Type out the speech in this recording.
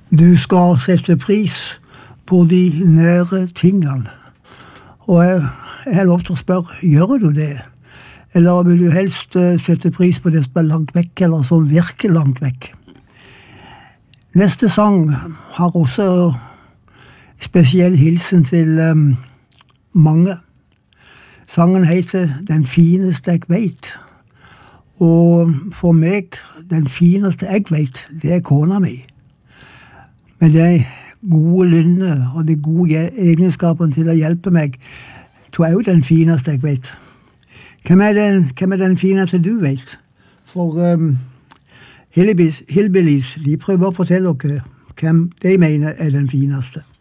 Du skal sette pris på de nære tingene. Og jeg har lov til å spørre, gjør du det? Eller vil du helst sette pris på det som er langt vekk, eller som virker langt vekk? Neste sang har også spesiell hilsen til mange. Sangen heter «Den fineste jeg vet». Og for meg, den fineste jeg vet, det er kona mi. Med de gode lynne og de gode egenskapene til å hjelpe meg, tror jeg også den fineste jeg vet. Hvem er den fineste du vet? For Hillbillies, de prøver å fortelle dere hvem de mener er den fineste.